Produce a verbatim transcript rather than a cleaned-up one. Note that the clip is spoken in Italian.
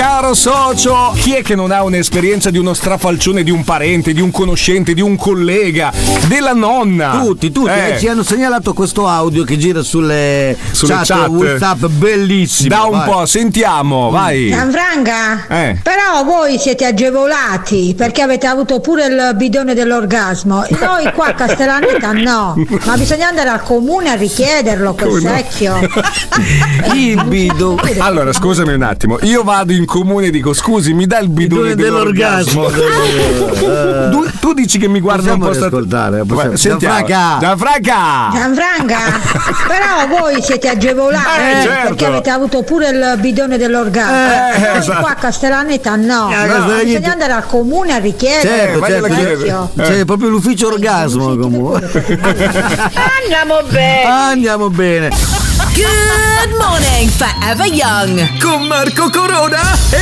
caro socio, chi è che non ha un'esperienza di uno strafalcione di un parente, di un conoscente, di un collega, della nonna? Tutti, tutti, eh. eh, ci hanno segnalato questo audio che gira sulle, sulle chat, chat WhatsApp, bellissimo. Da un vai. po', sentiamo, vai. Gianfranca, Eh. però voi siete agevolati perché avete avuto pure il bidone dell'orgasmo. Noi qua a Castellaneta no, ma bisogna andare al comune a richiederlo quel Come no? secchio. Il bidone. Allora, scusami un attimo, io vado in comune e dico scusi, mi dà il bidone dell'orgasmo. dell'orgasmo. tu, tu dici che mi guarda un po' sta... ascoltare. Guarda, sentiamo. Gianfranca. Gianfranca. Gianfranca, però voi siete agevolati Eh, certo. perché avete avuto pure il bidone dell'orgasmo. Eh, Noi esatto. qua a Castellaneta no, Eh, no, Castellaneta- bisogna andare al comune a richiedere. Certo, vai certo, alla c'è, chiesa. c'è proprio l'ufficio orgasmo comunque. Andiamo bene. Andiamo bene. Good morning, Forever Young. Con Marco Corona e